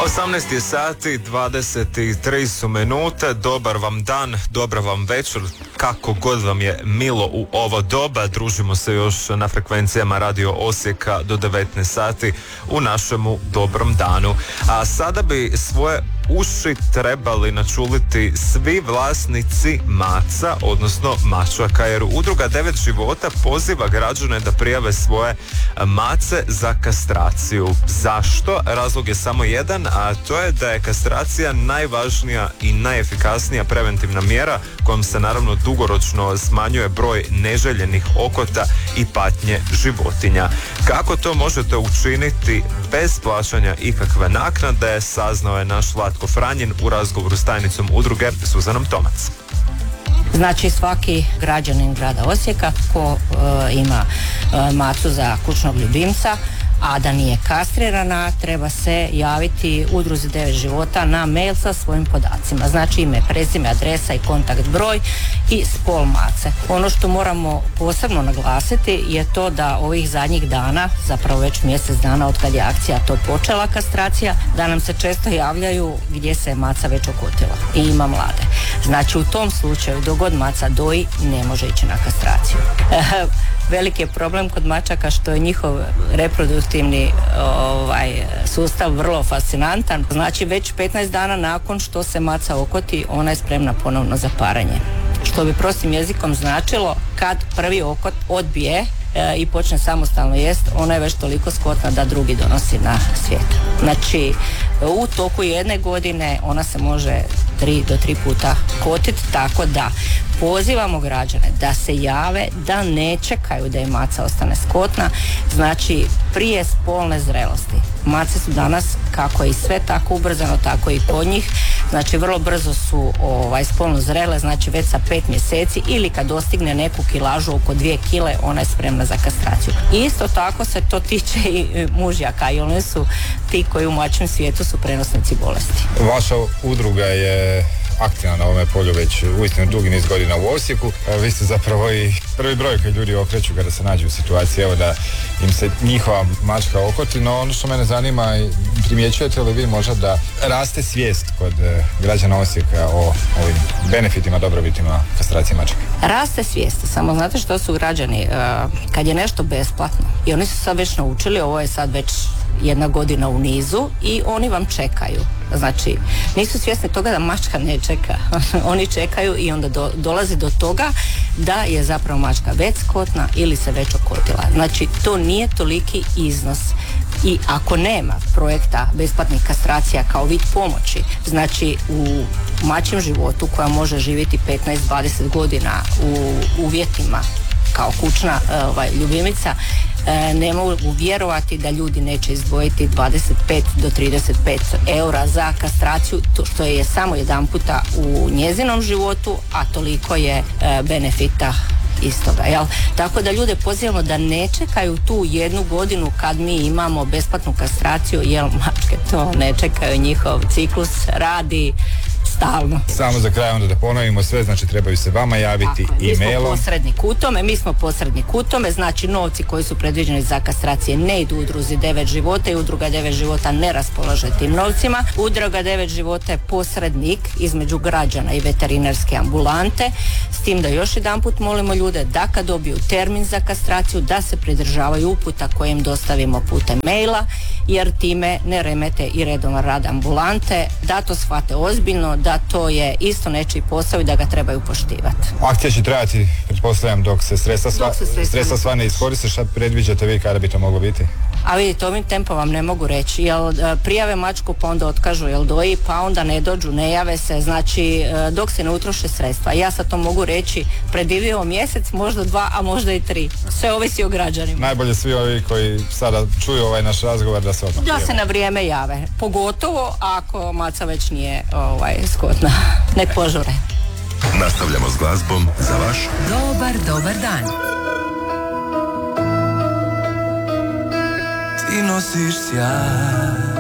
18 je sati, 23 su minute, dobar vam dan, dobra vam večer, kako god vam je milo u ovo doba, družimo se još na frekvencijama Radio Osijeka do 19 sati u našemu dobrom danu. A sada bi svoje uši trebali načuliti svi vlasnici maca, odnosno mačaka, jer Udruga 9 života poziva građane da prijave svoje mace za kastraciju. Zašto? Razlog je samo jedan, a to je da je kastracija najvažnija i najefikasnija preventivna mjera kojom se naravno dugoročno smanjuje broj neželjenih okota i patnje životinja. Kako to možete učiniti bez plaćanja ikakve naknade, saznao je naš Vlatko Franjin u razgovoru s tajnicom udruge Suzanom Tomac. Znači svaki građanin grada Osijeka ko ima macu za kućnog ljubimca, a da nije kastrirana, treba se javiti Udruzi 9 života na mail sa svojim podacima. Znači ime, prezime, adresa i kontakt broj i spol mace. Ono što moramo posebno naglasiti je to da ovih zadnjih dana, zapravo već mjesec dana od kad je akcija to počela kastracija, da nam se često javljaju gdje se maca već okotila i ima mlade. Znači u tom slučaju dok god maca doji ne može ići na kastraciju. Veliki je problem kod mačaka što je njihov reproduktivni sustav vrlo fascinantan. Znači već 15 dana nakon što se maca okoti, ona je spremna ponovno za paranje. Što bi prostim jezikom značilo kad prvi okot odbije i počne samostalno jest, ona je već toliko skotna da drugi donosi na svijet. Znači u toku jedne godine ona se može 3 do 3 puta kotiti, tako da pozivamo građane da se jave, da ne čekaju da je maca ostane skotna, znači prije spolne zrelosti. Mace su danas, kako je i sve tako ubrzano, tako i kod njih, znači vrlo brzo su spolno zrele, znači već sa 5 mjeseci ili kad dostigne neku kilažu oko 2 kile, ona je spremna za kastraciju. Isto tako se to tiče i mužjaka, i oni su ti koji u mačjem svijetu su prenosnici bolesti. Vaša udruga je aktivna na ovome polju već uistinu dugi niz godina u Osijeku. Vi ste zapravo i prvi broj kad ljudi okreću kada se nađu u situaciji da im se njihova mačka okoti, no ono što mene zanima, primjećujete li vi možda da raste svijest kod građana Osijeka o ovim benefitima, dobrobitima kastracije mačaka? Raste svijest, samo znate što su građani, kad je nešto besplatno i oni su sad već naučili, ovo je sad već 1 godina u nizu i oni vam čekaju. Znači, nisu svjesni toga da mačka ne čeka. Oni čekaju i onda dolazi do toga da je zapravo mačka već skotna ili se već okotila. Znači, to nije toliki iznos. I ako nema projekta besplatnih kastracija kao vid pomoći, znači u mačjem životu koja može živjeti 15-20 godina u uvjetima kao kućna ljubimica, ne mogu vjerovati da ljudi neće izdvojiti 25 do 35 eura za kastraciju, to što je samo jedan puta u njezinom životu, a toliko je benefita iz toga, jel? Tako da ljude pozivamo da ne čekaju tu 1 godinu kad mi imamo besplatnu kastraciju, jer mačke to ne čekaju, njihov ciklus radi stalno. Samo za kraj onda da ponovimo sve, znači trebaju se vama javiti e-mailom. Mi smo posrednik u tome, znači novci koji su predviđeni za kastracije ne idu Udruzi 9 života i Udruga 9 života ne raspolaže tim novcima. Udruga 9 života je posrednik između građana i veterinarske ambulante, s tim da još jedanput molimo ljude da kad dobiju termin za kastraciju da se pridržavaju uputa koje im dostavimo putem maila, jer time ne remete i redovan rad ambulante, da to shvate ozbiljno, da to je isto nečiji posao i da ga trebaju poštivati. Akcija će trajati, pretpostavljam, dok se sredstva sva ne iskoriste. Šta predviđate vi kada bi to moglo biti? A vidite, ovim tempom vam ne mogu reći, jel prijave mačku pa onda otkažu, jel doji, pa onda ne dođu, ne jave se, znači dok se ne utroše sredstva. Ja sad to mogu reći, predvidimo mjesec, možda 2, a možda i 3. Sve ovisi o građanima. Najbolje svi ovi koji sada čuju ovaj naš razgovor da se odmah prijave. Da se na vrijeme jave, pogotovo ako maca već nije skotna. Nek požure. Nastavljamo s glazbom za vaš dobar dan. Ti nosiš sjaj